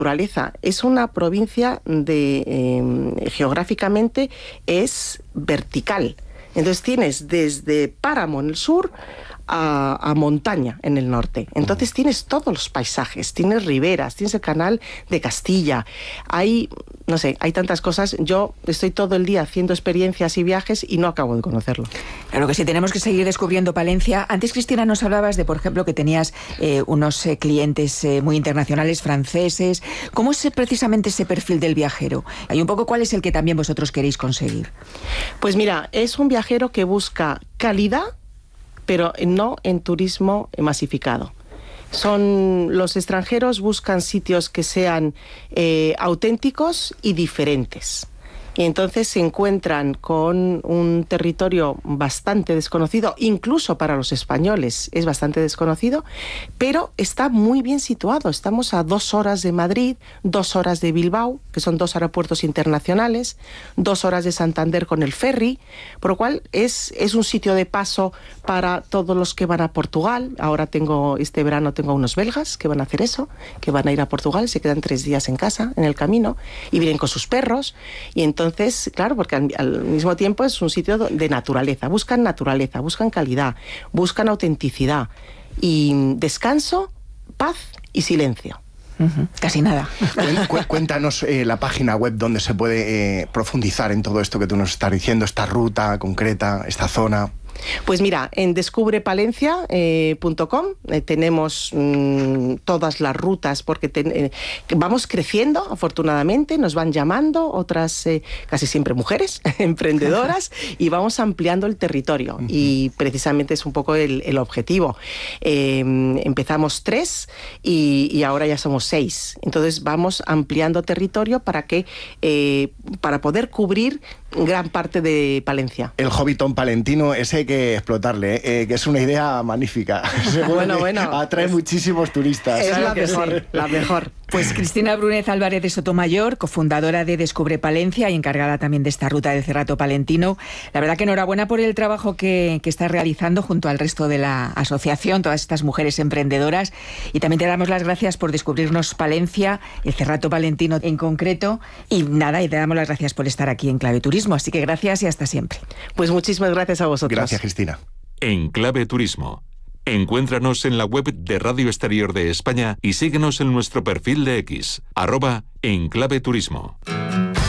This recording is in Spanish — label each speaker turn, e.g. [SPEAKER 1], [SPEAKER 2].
[SPEAKER 1] naturaleza. Es una provincia geográficamente es vertical. Entonces tienes desde páramo en el sur a montaña en el norte. Entonces tienes todos los paisajes, tienes riberas, tienes el canal de Castilla. Hay tantas cosas. Yo estoy todo el día haciendo experiencias y viajes y no acabo de conocerlo.
[SPEAKER 2] Claro que sí, tenemos que seguir descubriendo Palencia. Antes, Cristina, nos hablabas de, por ejemplo, que tenías unos clientes muy internacionales, franceses. ¿Cómo es precisamente ese perfil del viajero? Y un poco, ¿cuál es el que también vosotros queréis conseguir?
[SPEAKER 1] Pues mira, es un viajero que busca calidad, pero no en turismo masificado. Los extranjeros buscan sitios que sean auténticos y diferentes. Y entonces se encuentran con un territorio bastante desconocido, incluso para los españoles es bastante desconocido, pero está muy bien situado. Estamos a 2 horas de Madrid, 2 horas de Bilbao, que son 2 aeropuertos internacionales, 2 horas de Santander con el ferry, por lo cual es un sitio de paso para todos los que van a Portugal. Ahora este verano tengo unos belgas que van a hacer eso, que van a ir a Portugal, se quedan 3 días en casa, en el camino, y vienen con sus perros, y entonces, claro, porque al mismo tiempo es un sitio de naturaleza, buscan calidad, buscan autenticidad y descanso, paz y silencio.
[SPEAKER 2] Casi nada.
[SPEAKER 3] Cuéntanos la página web donde se puede profundizar en todo esto que tú nos estás diciendo, esta ruta concreta, esta zona.
[SPEAKER 1] Pues mira, en descubrepalencia.com tenemos todas las rutas, porque vamos creciendo, afortunadamente, nos van llamando otras, casi siempre mujeres, emprendedoras, y vamos ampliando el territorio. Y precisamente es un poco el objetivo. Empezamos 3 y ahora ya somos 6. Entonces vamos ampliando territorio para poder cubrir gran parte de Palencia.
[SPEAKER 3] El Hobbiton palentino, ese hay que explotarle, que es una idea magnífica.
[SPEAKER 1] Bueno,
[SPEAKER 3] atrae muchísimos turistas.
[SPEAKER 1] Es la mejor.
[SPEAKER 2] Pues Cristina Brúnez Álvarez de Sotomayor, cofundadora de Descubre Palencia y encargada también de esta ruta del Cerrato Palentino. La verdad que enhorabuena por el trabajo que estás realizando junto al resto de la asociación, todas estas mujeres emprendedoras. Y también te damos las gracias por descubrirnos Palencia, el Cerrato Palentino en concreto. Y te damos las gracias por estar aquí en Clave Turismo. Así que gracias y hasta siempre.
[SPEAKER 1] Pues muchísimas gracias a vosotros.
[SPEAKER 3] Gracias, Cristina.
[SPEAKER 4] En Clave Turismo. Encuéntranos en la web de Radio Exterior de España y síguenos en nuestro perfil de X, @enclaveturismo.